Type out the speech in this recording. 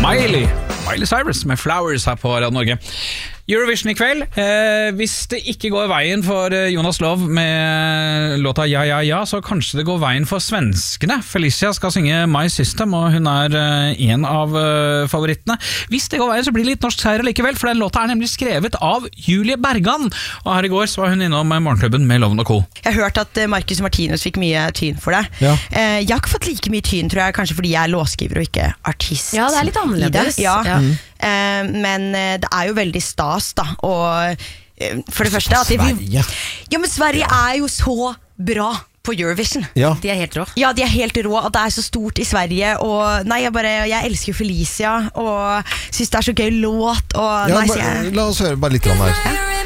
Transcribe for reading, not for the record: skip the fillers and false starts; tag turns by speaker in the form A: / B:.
A: Miley Cyrus med Flowers her på Radio Norge. Eurovision i kveld. Hvis det ikke går veien for Jonas Lov med låta Ja, ja, ja, så kanskje det går veien for svenskene. Felicia skal synge My System, og hun er en av favorittene. Hvis det går veien, så blir det litt norsk seier likevel, for den låta er nemlig skrevet av Julie Bergan. Og her i går så var hun innom Morgenklubben med Loven og Co.
B: Jeg har hørt at Marcus Martinus fikk mye tyn for det. Ja. Jeg har ikke fått like mye tyn, tror jeg, kanskje fordi jeg er låtskriver og ikke artist.
C: Ja, det er litt annerledes.
B: Ja. Men det er jo veldig stas da. Og for det første at
D: Sverige.
B: Ja, men Sverige er jo så bra på Eurovision.
D: Ja.
C: De er helt rå.
B: Ja, de er helt rå. At det er så stort i Sverige. Og nei, jeg elsker jo Felicia og synes det er så gøy låt og,
D: Ja,
B: nei,
D: la oss høre bare litt om her.